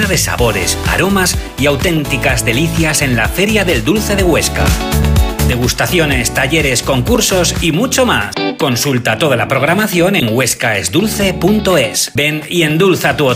de sabores, aromas y auténticas delicias en la Feria del Dulce de Huesca. Degustaciones, talleres, concursos y mucho más. Consulta toda la programación en huescaesdulce.es. Ven y endulza tu otoño.